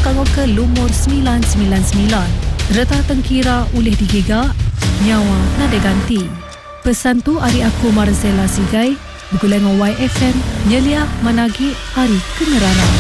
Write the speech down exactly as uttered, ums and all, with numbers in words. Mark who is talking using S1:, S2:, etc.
S1: kanggo ke lumur sembilan sembilan sembilan. Reta tengkira ulih digigak, nyawa nada ganti. Pesan tu hari aku Marzela Sigai, bergulengan Y F M, nyelia managi hari kengerana.